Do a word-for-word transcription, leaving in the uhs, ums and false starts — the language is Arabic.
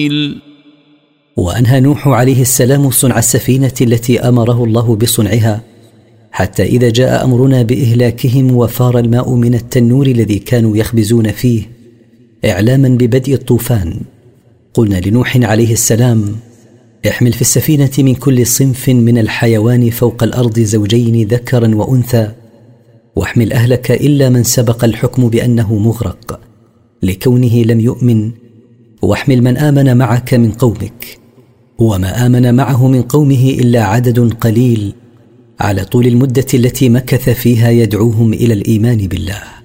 وأنهى نوح عليه السلام صنع السفينة التي أمره الله بصنعها، حتى إذا جاء أمرنا بإهلاكهم وفار الماء من التنور الذي كانوا يخبزون فيه إعلاما ببدء الطوفان، قلنا لنوح عليه السلام: احمل في السفينة من كل صنف من الحيوان فوق الأرض زوجين ذكرا وأنثى، واحمل أهلك إلا من سبق الحكم بأنه مغرق لكونه لم يؤمن، واحمل من آمن معك من قومك. وما آمن معه من قومه إلا عدد قليل على طول المدة التي مكث فيها يدعوهم إلى الإيمان بالله.